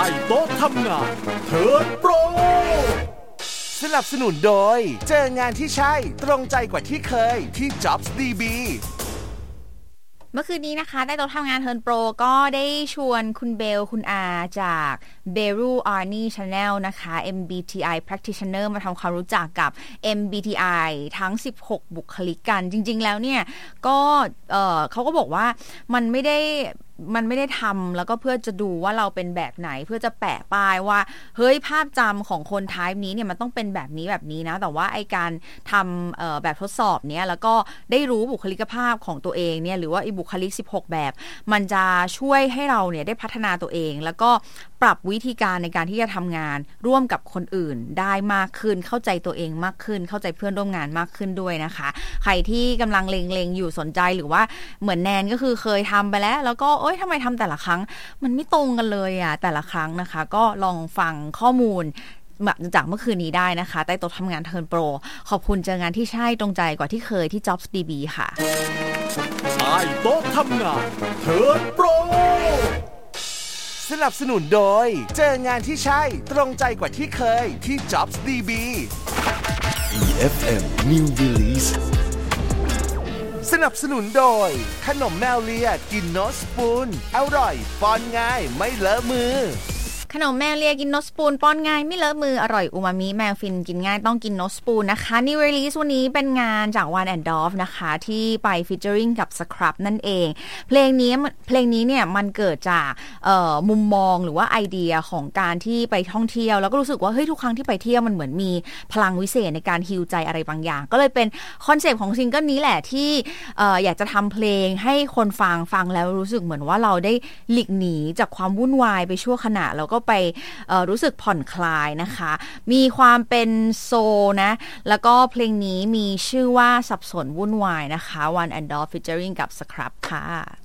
ต้โต๊ะทำงานเทิร์นโปรสนับสนุนโดยเจองานที่ใช่ตรงใจกว่าที่เคยที่ Jobs DB เมื่อคืนนี้นะคะได้โต๊ะทำงานเทิร์นโปรก็ได้ชวนคุณเบลคุณอาจาก Beru Arnie Channel นะคะ MBTI Practitioner มาทำความรู้จักกับ MBTI ทั้ง16บุคลิกกันจริงๆแล้วเนี่ยก็เขาก็บอกว่ามันไม่ได้ทำแล้วก็เพื่อจะดูว่าเราเป็นแบบไหนเพื่อจะแปะป้ายว่าเฮ้ยภาพจำของคนไทป์นี้เนี่ยมันต้องเป็นแบบนี้นะแต่ว่าไอการทำแบบทดสอบเนี้ยแล้วก็ได้รู้บุคลิกภาพของตัวเองเนี่ยหรือว่าไอบุคลิก16แบบมันจะช่วยให้เราเนี่ยได้พัฒนาตัวเองแล้วก็ปรับวิธีการในการที่จะทำงานร่วมกับคนอื่นได้มากขึ้นเข้าใจตัวเองมากขึ้นเข้าใจเพื่อนร่วมงานมากขึ้นด้วยนะคะใครที่กำลังเล็งๆอยู่สนใจหรือว่าเหมือนแนนก็คือเคยทำไปแล้วก็ทำไมทำแต่ละครั้งมันไม่ตรงกันเลยอ่ะแต่ละครั้งนะคะก็ลองฟังข้อมูลจากเมื่อคืนนี้ได้นะคะใต้โต๊ะทำงานเทิร์นโปรขอบคุณเจองานที่ใช่ตรงใจกว่าที่เคยที่ Jobs DB ค่ะใต้โต๊ะทำงานเทิร์นโปรสนับสนุนโดยเจองานที่ใช่ตรงใจกว่าที่เคยที่ Jobs DB EFM New Release สนับสนุนโดยขนมแมวเลียกินโนสปูนอร่อยป้อนง่ายไม่เลอะมือขนมแมวเลียกินโนสปูนป้อนง่ายไม่เลอะมืออร่อยอูมามิแมวฟินกินง่ายต้องกินโนสปูนนะคะนิวรีลีสวันนี้เป็นงานจาก One and Dolph นะคะที่ไปฟีเจอริงกับ Scrub นั่นเองเพลงนี้เนี่ยมันเกิดจากมุมมองหรือว่าไอเดียของการที่ไปท่องเที่ยวแล้วก็รู้สึกว่าเฮ้ยทุกครั้งที่ไปเที่ยวมันเหมือนมีพลังวิเศษในการฮีลใจอะไรบางอย่างก็เลยเป็นคอนเซปต์ของซิงเกิลนี้แหละที่อยากจะทำเพลงให้คนฟังแล้วรู้สึกเหมือนว่าเราได้หลีกหนีจากความวุ่นวายไปชั่วขณะแล้วก็ไปรู้สึกผ่อนคลายนะคะมีความเป็นโซนะแล้วก็เพลงนี้มีชื่อว่าสับสนวุ่นวายนะคะ One and Dolph featuring กับ Scrub ค่ะ